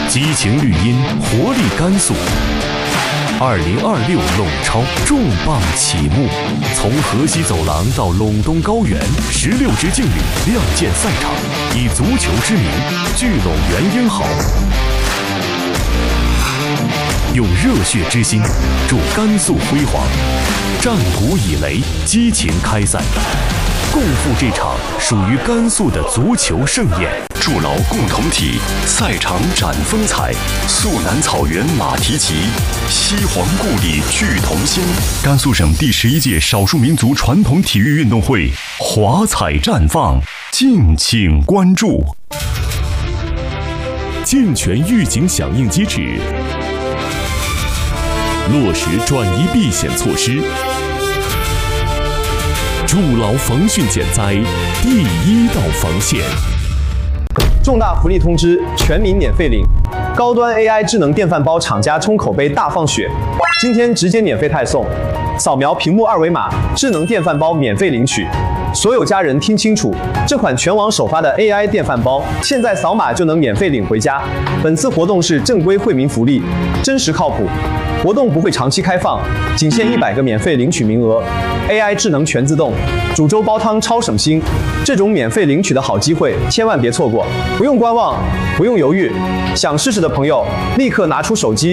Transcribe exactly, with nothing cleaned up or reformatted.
激情绿茵，活力甘肃。二零二六陇超重磅启幕，从河西走廊到陇东高原，十六支劲旅亮剑赛场，以足球之名聚拢原英豪，用热血之心助甘肃辉煌。战鼓以擂，激情开赛，共赴这场属于甘肃的足球盛宴。筑牢共同体，赛场展风采。肃南草原马蹄疾，西黄故里聚同心。甘肃省第十一届少数民族传统体育运动会华彩绽放，敬请关注。健全预警响应机制，落实转移避险措施，筑牢防汛减灾第一道防线。 重大福利通知，全民免费领！高端 A I 智能电饭煲厂家冲口碑大放血，今天直接免费派送，扫描屏幕二维码，智能电饭煲免费领取。所有家人听清楚，这款全网首发的 A I 电饭煲，现在扫码就能免费领回家。本次活动是正规惠民福利，真实靠谱。活动不会长期开放，仅限一百个免费领取名额。A I 智能全自动，煮粥煲汤超省心。这种免费领取的好机会，千万别错过！不用观望，不用犹豫，想试试的朋友，立刻拿出手机。